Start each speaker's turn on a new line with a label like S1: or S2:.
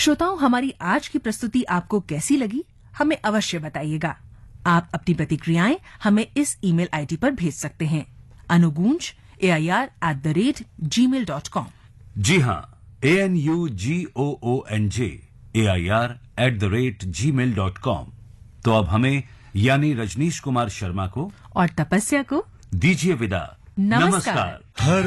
S1: श्रोताओं, हमारी आज की प्रस्तुति आपको कैसी लगी, हमें अवश्य बताइएगा। आप अपनी प्रतिक्रियाएं हमें इस ईमेल आईडी पर भेज सकते हैं, anugunj@gmail.com।
S2: जी हाँ, ANUGOONJ AIR@gmail.com। तो अब हमें यानी रजनीश कुमार शर्मा को
S1: और तपस्या को
S2: दीजिए विदा।
S1: नमस्कार।